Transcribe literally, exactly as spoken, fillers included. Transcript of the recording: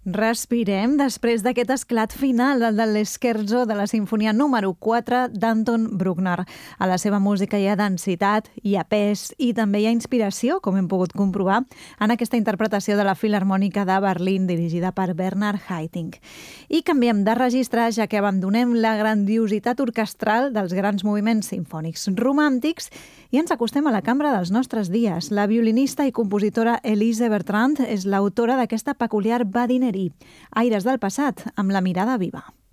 Respirem després d'aquest esclat final, el de l'Scherzo de la Sinfonia número quatre d'Anton Bruckner. A la seva música hi ha densitat, hi ha pes i també hi ha inspiració, com hem pogut comprovar, en aquesta interpretació de la Filharmònica de Berlín dirigida per Bernhard Haitink. I canviem de registre, ja que abandonem la grandiositat orquestral dels grans moviments simfònics romàntics i ens acostem a la cambra dels nostres dies. La violinista i compositora Elise Bertrand és l'autora d'aquesta peculiar badinerie, Aires del passat, amb la mirada viva.